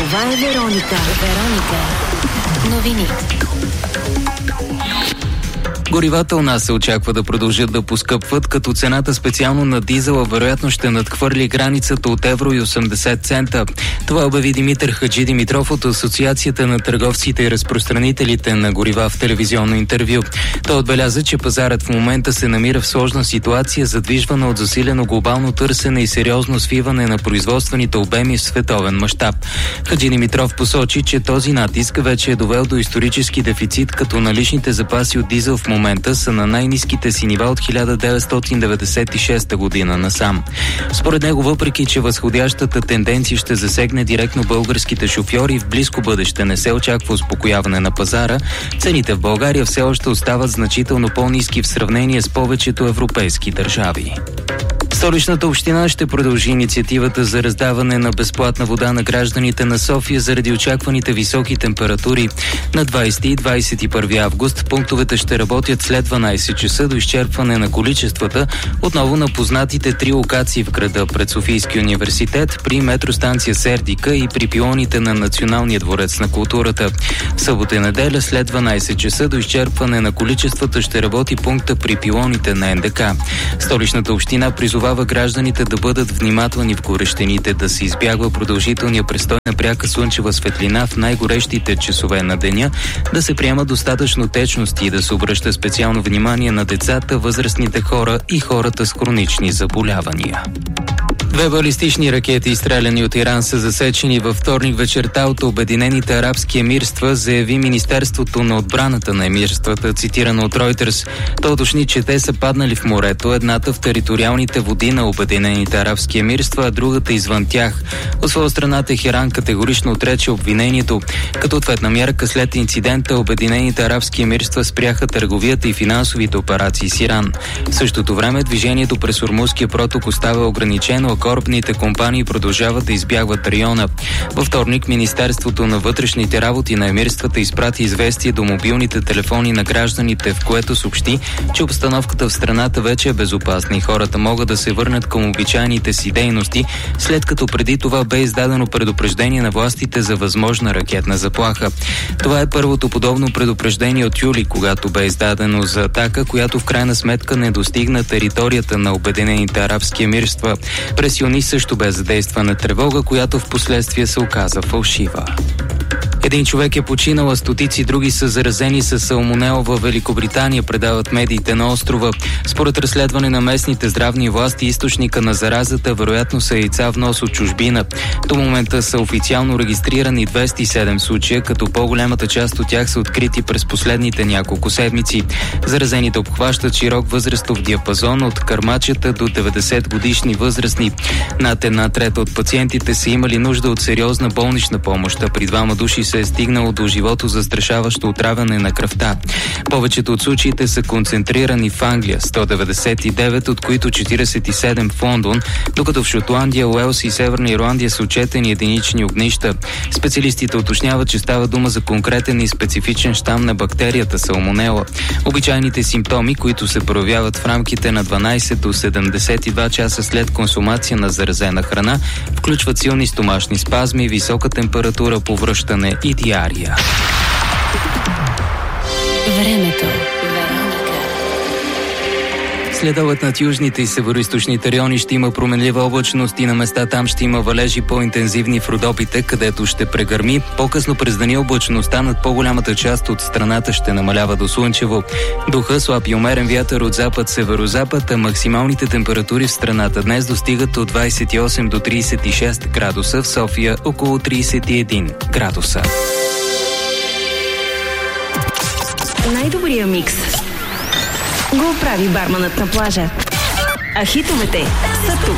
Това е Вероника. Новини. Горивата у нас се очаква да продължат да поскъпват, като цената специално на дизела вероятно ще надхвърли границата от евро и 80 цента. Това обяви Димитър Хаджидимитров от Асоциацията на търговците и разпространителите на горива в телевизионно интервю. Той отбеляза, че пазарът в момента се намира в сложна ситуация, задвижвана от засилено глобално търсене и сериозно свиване на производствените обеми в световен мащаб. Хаджидимитров посочи, че този натиск вече е довел до исторически дефицит, като наличните запаси от дизел в момента са на най-ниските си нива от 1996 година насам. Според него, въпреки че възходящата тенденция ще засегне директно българските шофьори, в близко бъдеще не се очаква успокояване на пазара, цените в България все още остават значително по-ниски в сравнение с повечето европейски държави. Столичната община ще продължи инициативата за раздаване на безплатна вода на гражданите на София заради очакваните високи температури. На 20 и 21 август пунктовете ще работят след 12 часа до изчерпване на количествата, отново на познатите 3 локации в града: пред Софийския университет, при метростанция Сердика и при пилоните на Националния дворец на културата. В събота и неделя след 12 часа до изчерпване на количествата ще работи пункта при пилоните на НДК. Столичната община призовава гражданите да бъдат внимателни в горещините, да се избягва продължителния престой на пряка слънчева светлина в най-горещите часове на деня, да се приема достатъчно течности и да се обръща специално внимание на децата, възрастните хора и хората с хронични заболявания. 2 балистични ракети, изстреляни от Иран, са засечени във вторник вечерта от Обединените арабски емирства, заяви Министерството на отбраната на емирствата, цитирано от Reuters. Той уточни, че те са паднали в морето, едната в териториалните води на Обединените арабски емирства, а другата извън тях. От своя страна Техеран категорично отрече обвинението. Като ответна мярка след инцидента, Обединените арабски емирства спряха търговията и финансовите операции с Иран. В същото време движението през Ормузския проток остава ограничено, а корабните компании продължават да избягват района. Във вторник Министерството на вътрешните работи на емирствата изпрати известие до мобилните телефони на гражданите, в което съобщи, че обстановката в страната вече е безопасна и хората могат да се върнат към обичайните си дейности, след като преди това бе издадено предупреждение на властите за възможна ракетна заплаха. Това е първото подобно предупреждение от юли, когато бе издадено за атака, която в крайна сметка не достигна територията на Обединените арабски емирства. През юни също бе задействана тревога, която в последствие се оказа фалшива. Един човек е починал, а стотици други са заразени с салмонела във Великобритания, предават медиите на острова. Според разследване на местните здравни власти, източника на заразата вероятно са яйца внос от чужбина. До момента са официално регистрирани 207 случая, като по-голямата част от тях са открити през последните няколко седмици. Заразените обхващат широк възрастов диапазон от кърмачета до 90 годишни възрастни. Над 1/3 от пациентите са имали нужда от сериозна болнична помощ, а при 2 души се е стигнало до живото застрашаващо отравяне на кръвта. Повечето от случаите са концентрирани в Англия, 199, от които 47 в Лондон, докато в Шотландия, Уелс и Северна Ирландия са отчетени единични огнища. Специалистите уточняват, че става дума за конкретен и специфичен щам на бактерията салмонела. Обичайните симптоми, които се проявяват в рамките на 12 до 72 часа след консумация на заразена храна, включват силни стомашни спазми, висока температура, повръщане и диария. Времето. Следобед над южните и североизточните райони ще има променлива облачност и на места там ще има валежи по-интензивни в Родопите, където ще прегърми. По-късно през деня облачността над по-голямата част от страната ще намалява до слънчево. Духа слаб и умерен вятър от запад-северозапад, а максималните температури в страната днес достигат от 28 до 36 градуса, в София около 31 градуса. Най-добрия микс го прави барманът на плажа. А хитовете са тук.